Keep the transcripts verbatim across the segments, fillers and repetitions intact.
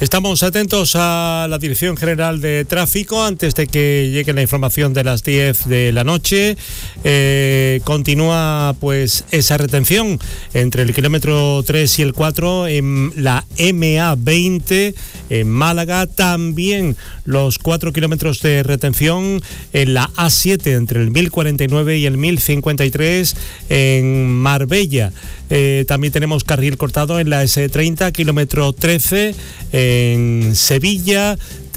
Estamos atentos a la Dirección General de Tráfico antes de que llegue la información de las diez de la noche. Eh, continúa pues esa retención entre el kilómetro tres y el cuatro en la eme a veinte en Málaga. También los cuatro kilómetros de retención en la a siete entre el mil cuarenta y nueve y el mil cincuenta y tres en Marbella. Eh, también tenemos carril cortado en la ese treinta, kilómetro trece en Sevilla.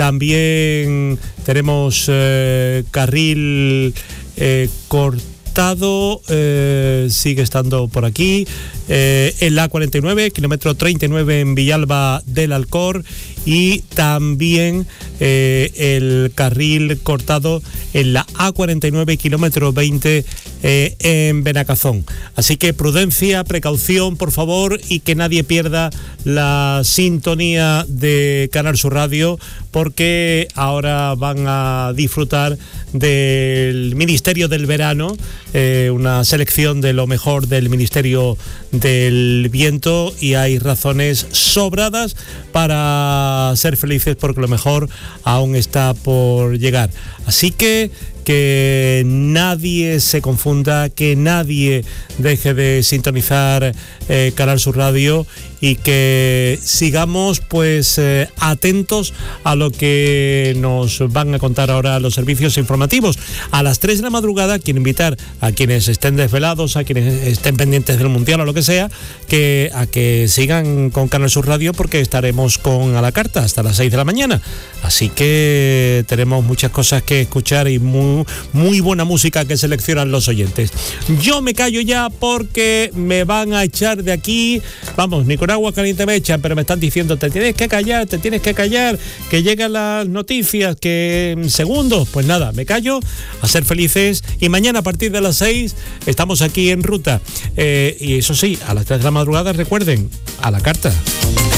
También tenemos eh, carril eh, cortado, eh, sigue estando por aquí, eh, en la a cuarenta y nueve, kilómetro treinta y nueve en Villalba del Alcor. Y también eh, el carril cortado en la a cuarenta y nueve, kilómetro veinte eh, en Benacazón. Así que prudencia, precaución, por favor, y que nadie pierda la sintonía de Canal Sur Radio, porque ahora van a disfrutar del Ministerio del Verano, eh, una selección de lo mejor del Ministerio del Viento, y hay razones sobradas para ser felices porque lo mejor aún está por llegar. Así que que nadie se confunda, que nadie deje de sintonizar eh, Canal Sur Radio, y que sigamos pues eh, atentos a lo que nos van a contar ahora los servicios informativos. A las tres de la madrugada quiero invitar a quienes estén desvelados, a quienes estén pendientes del Mundial o lo que sea, que a que sigan con Canal Sur Radio, porque estaremos con A la Carta hasta las seis de la mañana. Así que tenemos muchas cosas que escuchar y muy, muy buena música que seleccionan los oyentes. Yo me callo ya porque me van a echar de aquí. Vamos, ni con agua caliente me echan, pero me están diciendo: te tienes que callar, te tienes que callar, que llegan las noticias, que en segundos. Pues nada, me callo, a ser felices, y mañana a partir de las seis estamos aquí en ruta. Eh, y eso sí, a las tres de la madrugada, recuerden, A la Carta.